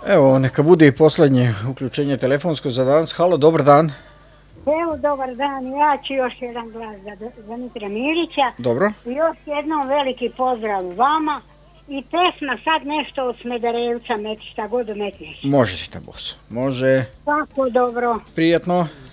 Evo, neka bude i posljednje uključenje telefonsko za danas. Halo, dobar dan. Evo, dobar dan. Ja ću još jedan glas za Mitra Milića. Dobro. I još jednom veliki pozdrav vama. I pesma sad nešto od Smederevca, meti šta god umetneš. Može si ta bos. Može. Tako dobro. Prijetno.